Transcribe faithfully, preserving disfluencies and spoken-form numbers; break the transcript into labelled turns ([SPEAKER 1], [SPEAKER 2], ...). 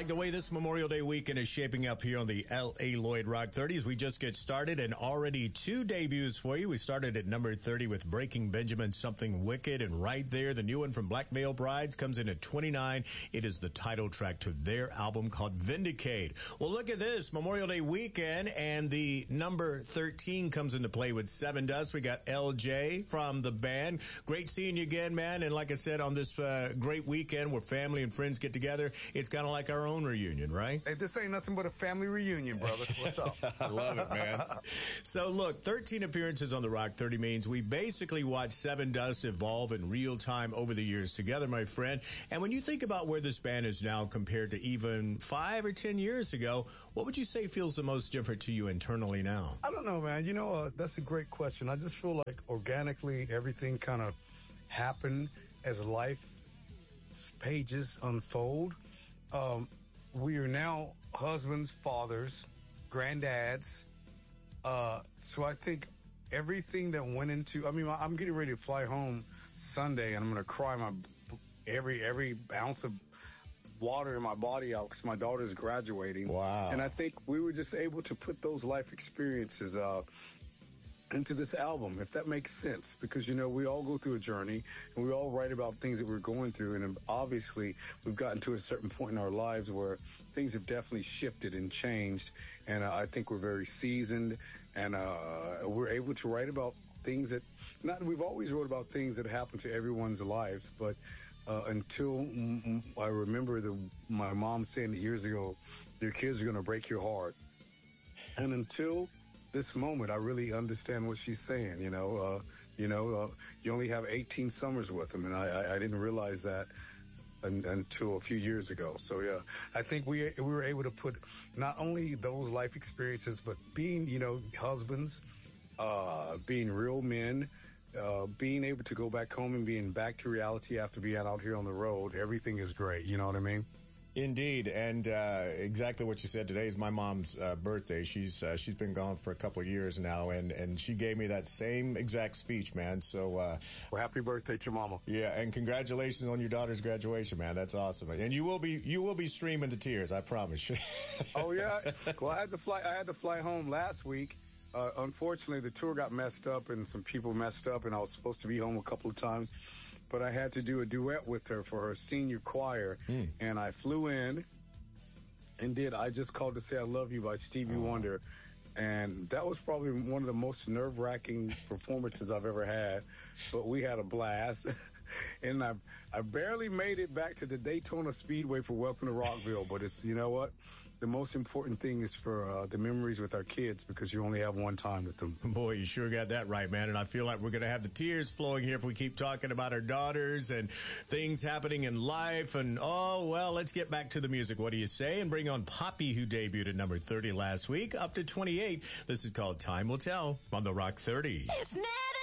[SPEAKER 1] like the way this Memorial Day weekend is shaping up here on the L A. Lloyd Rock thirties. We just get started and already two debuts for you. We started at number thirty with Breaking Benjamin, Something Wicked. And right there, the new one from Black Veil Brides comes in at twenty-nine. It is the title track to their album called Vindicate. Well, look at this Memorial Day weekend, and the number thirteen comes into play with Seven Dust. We got L J from the band. Great seeing you again, man. And like I said, on this uh, great weekend where family and friends get together, it's kind of like our own reunion, right?
[SPEAKER 2] Hey, this ain't nothing but a family reunion, brother. What's up?
[SPEAKER 1] I love it, man. So look, thirteen appearances on the Rock thirty means we basically watched Seven Dust evolve in real time over the years together, my friend. And when you think about where this band is now compared to even five or ten years ago, what would you say feels the most different to you internally now?
[SPEAKER 2] I don't know, man. You know, uh, that's a great question. I just feel like organically everything kind of happened as life pages unfold. Um, we are now husbands, fathers, granddads. Uh, so I think everything that went into, I mean, I'm getting ready to fly home Sunday and I'm going to cry my every, every ounce of water in my body out because my daughter's graduating.
[SPEAKER 1] Wow.
[SPEAKER 2] And I think we were just able to put those life experiences, uh, into this album, if that makes sense, because, you know, we all go through a journey and we all write about things that we're going through. And obviously we've gotten to a certain point in our lives where things have definitely shifted and changed. And uh, I think we're very seasoned and uh, we're able to write about things that not, we've always wrote about things that happen to everyone's lives, but uh, until mm, I remember the, my mom saying years ago, your kids are going to break your heart. And until this moment, I really understand what she's saying. You know, uh, you know, uh, you only have eighteen summers with them, and I, I, I didn't realize that un, until a few years ago. So yeah, I think we we were able to put not only those life experiences, but being, you know, husbands, uh, being real men, uh, being able to go back home and being back to reality after being out here on the road. Everything is great. You know what I mean?
[SPEAKER 1] Indeed, and uh, exactly what you said. Today is my mom's uh, birthday. She's uh, she's been gone for a couple of years now, and, and she gave me that same exact speech, man. So, uh,
[SPEAKER 2] well, happy birthday to your mama.
[SPEAKER 1] Yeah, and congratulations on your daughter's graduation, man. That's awesome, and you will be you will be streaming the tears, I promise you.
[SPEAKER 2] Oh yeah. Well, I had to fly. I had to fly home last week. Uh, unfortunately, the tour got messed up, and some people messed up, and I was supposed to be home a couple of times. But I had to do a duet with her for her senior choir, mm. and I flew in and did I Just Called to Say I Love You by Stevie oh. Wonder. And that was probably one of the most nerve-wracking performances I've ever had. But we had a blast. And I I barely made it back to the Daytona Speedway for Welcome to Rockville. But it's, you know what? The most important thing is for uh, the memories with our kids, because you only have one time with them.
[SPEAKER 1] Boy, you sure got that right, man. And I feel like we're going to have the tears flowing here if we keep talking about our daughters and things happening in life. And, oh, well, let's get back to the music. What do you say? And bring on Poppy, who debuted at number thirty last week, up to twenty-eight. This is called Time Will Tell on the Rock thirty.
[SPEAKER 3] It's never